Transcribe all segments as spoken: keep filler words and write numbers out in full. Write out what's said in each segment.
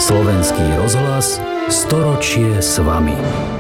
Slovenský rozhlas, storočie s vami.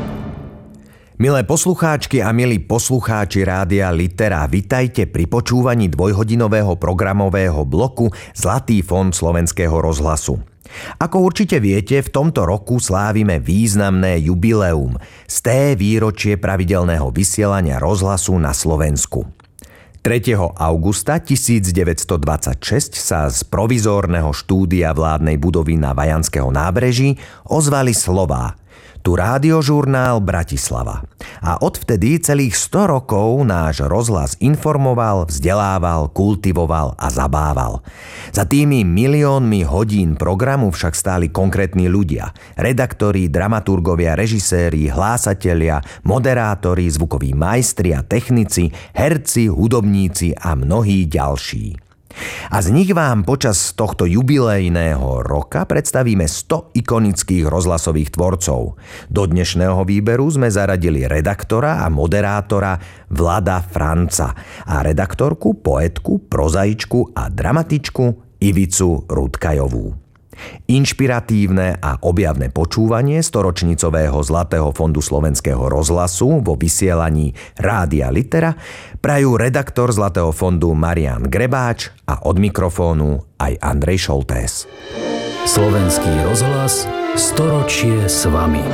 Milé poslucháčky a milí poslucháči Rádia Litera, vitajte pri počúvaní dvojhodinového programového bloku Zlatý fond Slovenského rozhlasu. Ako určite viete, v tomto roku slávime významné jubileum, sté výročie pravidelného vysielania rozhlasu na Slovensku. tretieho augusta tisícdeväťstodvadsaťšesť sa z provizórneho štúdia vládnej budovy na Vajanského nábreží ozvali slová: Tu rádiožurnál Bratislava. A odvtedy celých sto rokov náš rozhlas informoval, vzdelával, kultivoval a zabával. Za tými miliónmi hodín programu však stáli konkrétni ľudia. Redaktori, dramaturgovia, režiséri, hlásatelia, moderátori, zvukoví majstri a technici, herci, hudobníci a mnohí ďalší. A z nich vám počas tohto jubilejného roka predstavíme sto ikonických rozhlasových tvorcov. Do dnešného výberu sme zaradili redaktora a moderátora Vlada Franca a redaktorku, poetku, prozaičku a dramatičku Ivicu Rudkajovú. Inšpiratívne a objavné počúvanie storočnicového Zlatého fondu Slovenského rozhlasu vo vysielaní Rádia Litera prajú redaktor Zlatého fondu Marián Grebáč a od mikrofónu aj Andrej Šoltés. Slovenský rozhlas, storočie s vami.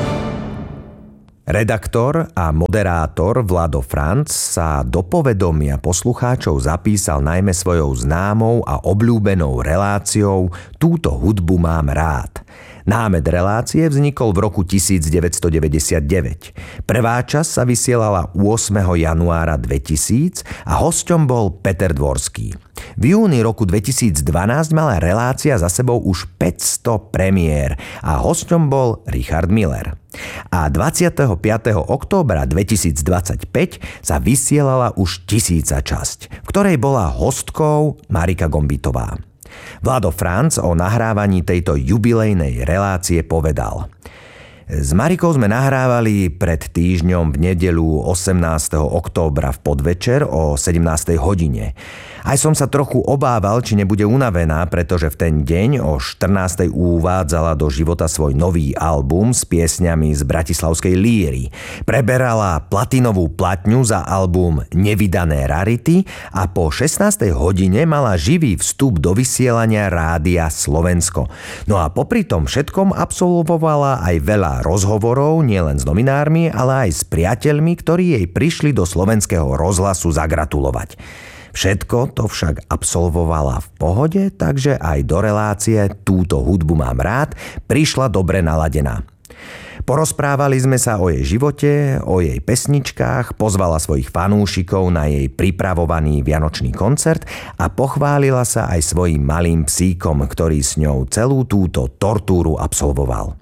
Redaktor a moderátor Vlado Franc sa do povedomia poslucháčov zapísal najmä svojou známou a obľúbenou reláciou Túto hudbu mám rád. Námed relácie vznikol v roku tisícdeväťstodeväťdesiatdeväť. Prvá časť sa vysielala ôsmeho januára dvetisíc a hosťom bol Peter Dvorský. V júni roku dvetisícdvanásť mala relácia za sebou už päťsto premiér a hosťom bol Richard Miller. A dvadsiateho piateho októbra dvetisícdvadsaťpäť sa vysielala už tisíca časť, v ktorej bola hostkou Marika Gombitová. Vlado Franc o nahrávaní tejto jubilejnej relácie povedal: S Marikou sme nahrávali pred týždňom v nedeľu osemnásteho októbra v podvečer o sedemnástej hodine. Aj som sa trochu obával, či nebude unavená, pretože v ten deň o štrnástej uvádzala do života svoj nový album s piesňami z bratislavskej líry. Preberala platinovú platňu za album Nevydané rarity a po šestnástej hodine mala živý vstup do vysielania Rádia Slovensko. No a popri tom všetkom absolvovala aj veľa rozhovorov nielen s novinármi, ale aj s priateľmi, ktorí jej prišli do slovenského rozhlasu zagratulovať. Všetko to však absolvovala v pohode, takže aj do relácie Túto hudbu mám rád prišla dobre naladená. Porozprávali sme sa o jej živote, o jej pesničkách, pozvala svojich fanúšikov na jej pripravovaný vianočný koncert a pochválila sa aj svojím malým psíkom, ktorý s ňou celú túto tortúru absolvoval.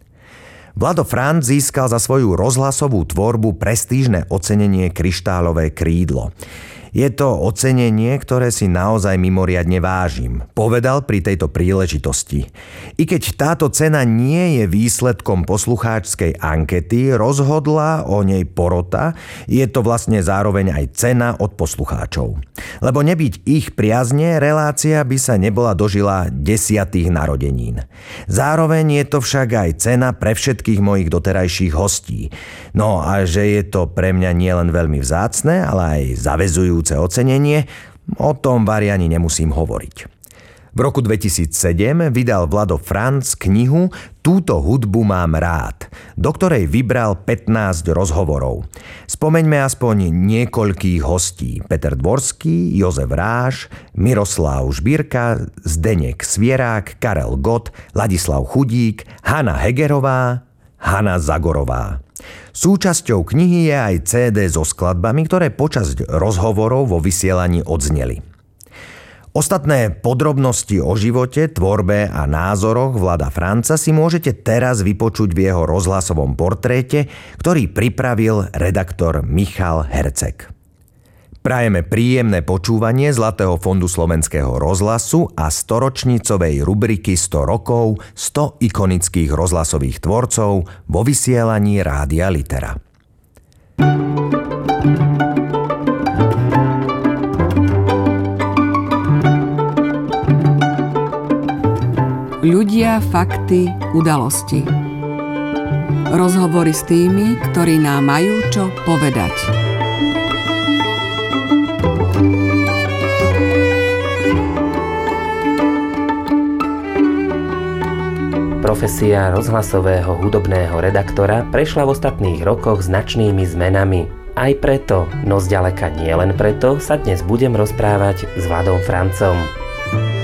Vlado Franc získal za svoju rozhlasovú tvorbu prestížne ocenenie Kryštálové krídlo. Je to ocenenie, ktoré si naozaj mimoriadne vážim, povedal pri tejto príležitosti. I keď táto cena nie je výsledkom poslucháčskej ankety, rozhodla o nej porota, je to vlastne zároveň aj cena od poslucháčov. Lebo nebyť ich priazne, relácia by sa nebola dožila desiatých narodenín. Zároveň je to však aj cena pre všetkých mojich doterajších hostí. No a že je to pre mňa nielen veľmi vzácne, ale aj zaväzujúce ocenenie, o tom variani nemusím hovoriť. V roku dvetisícsedem vydal Vlado Franc knihu Túto hudbu mám rád, do ktorej vybral pätnásť rozhovorov. Spomeňme aspoň niekoľkých hostí: Peter Dvorský, Jozef Ráš, Miroslav Žbírka, Zdeněk Svierák, Karel Gott, Ladislav Chudík, Hana Hegerová, Hana Zagorová. Súčasťou knihy je aj cé dé so skladbami, ktoré počas rozhovorov vo vysielaní odzneli. Ostatné podrobnosti o živote, tvorbe a názoroch Vlada Franca si môžete teraz vypočuť v jeho rozhlasovom portréte, ktorý pripravil redaktor Michal Herceg. Prajeme príjemné počúvanie Zlatého fondu Slovenského rozhlasu a storočnicovej rubriky sto rokov, sto ikonických rozhlasových tvorcov vo vysielaní Rádia Litera. Ľudia, fakty, udalosti. Rozhovory s tými, ktorí nám majú čo povedať. Profesia rozhlasového hudobného redaktora prešla v ostatných rokoch značnými zmenami. Aj preto, no zďaleka nie len preto, sa dnes budem rozprávať s Vladom Francom.